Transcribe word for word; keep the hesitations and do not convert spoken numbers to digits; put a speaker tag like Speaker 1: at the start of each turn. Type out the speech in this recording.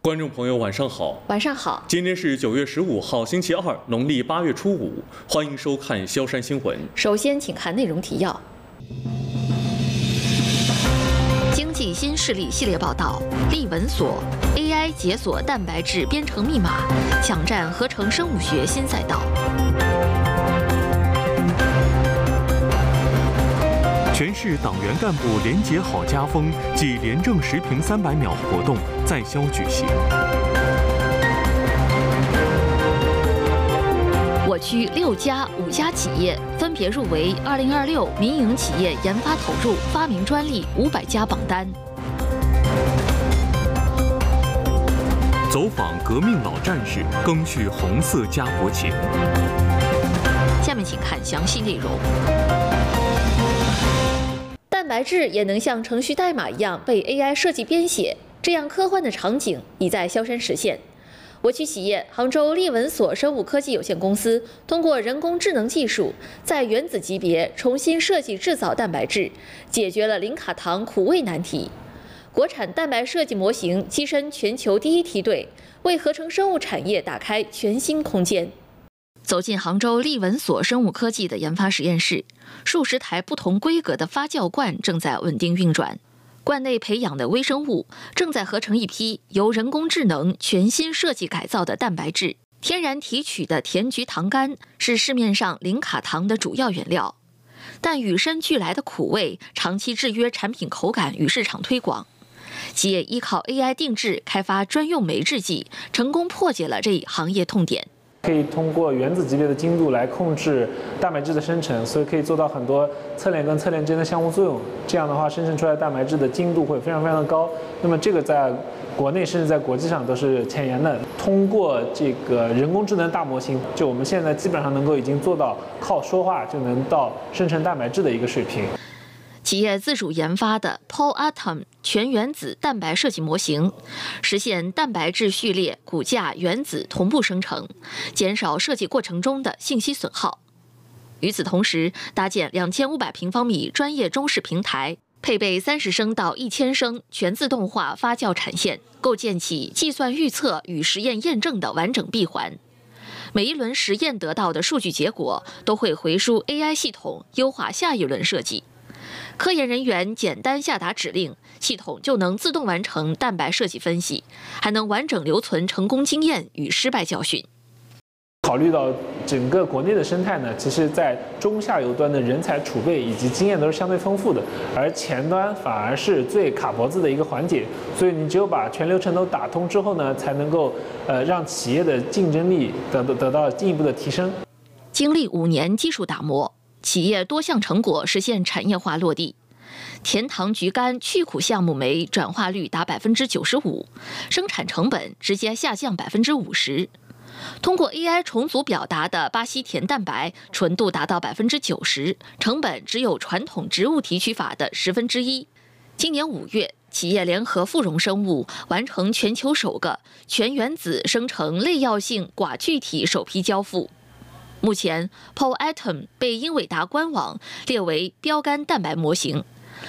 Speaker 1: 观众朋友，晚上好。
Speaker 2: 晚上好。
Speaker 1: 今天是九月十五号，星期二，农历八月初五。欢迎收看萧山新闻。
Speaker 2: 首先，请看内容提要。经济新势力系列报道：利文所 A I 解锁蛋白质编程密码，抢占合成生物学新赛道。
Speaker 3: 全市党员干部廉洁好家风暨廉政时评三百秒活动在校举行。
Speaker 2: 我区六家、五家企业分别入围二零二六民营企业研发投入发明专利五百家榜单。
Speaker 3: 走访革命老战士，赓续红色家国情。
Speaker 2: 下面请看详细内容。蛋白质也能像程序代码一样被 A I 设计编写，这样科幻的场景已在萧山实现。我区企业杭州利文所生物科技有限公司通过人工智能技术，在原子级别重新设计制造蛋白质，解决了零卡糖苦味难题。国产蛋白设计模型跻身全球第一梯队，为合成生物产业打开全新空间。走进杭州利文所生物科技的研发实验室，数十台不同规格的发酵罐正在稳定运转。罐内培养的微生物正在合成一批由人工智能全新设计改造的蛋白质。天然提取的甜菊糖苷是市面上零卡糖的主要原料，但与生俱来的苦味长期制约产品口感与市场推广。企业依靠 A I 定制开发专用酶制剂，成功破解了这一行业痛点。
Speaker 4: 可以通过原子级别的精度来控制蛋白质的生成，所以可以做到很多侧链跟侧链之间的相互作用。这样的话，生成出来的蛋白质的精度会非常非常的高。那么这个在国内甚至在国际上都是前沿的。通过这个人工智能大模型，就我们现在基本上能够已经做到靠说话就能到生成蛋白质的一个水平。
Speaker 2: 企业自主研发的 PoAtom 全原子蛋白设计模型，实现蛋白质序列、骨架、原子同步生成，减少设计过程中的信息损耗。与此同时，搭建两千五百平方米专业中式平台，配备三十升到一千升全自动化发酵产线，构建起计算预测与实验验证的完整闭环。每一轮实验得到的数据结果都会回输 A I 系统，优化下一轮设计。科研人员简单下达指令，系统就能自动完成蛋白设计分析，还能完整留存成功经验与失败教训。
Speaker 4: 考虑到整个国内的生态呢，其实在中下游端的人才储备以及经验都是相对丰富的，而前端反而是最卡脖子的一个环节。所以你只有把全流程都打通之后呢，才能够呃让企业的竞争力得得到进一步的提升。
Speaker 2: 经历五年技术打磨，企业多项成果实现产业化落地。甜糖菊苷去苦项目酶转化率达百分之九十五，生产成本直接下降百分之五十。通过 A I 重组表达的巴西甜蛋白纯度达到百分之九十，成本只有传统植物提取法的十分之一。今年五月，企业联合富荣生物完成全球首个全原子生成类药性寡聚体首批交付。目前 PoAtom 被英伟达官网列为标杆蛋白模型。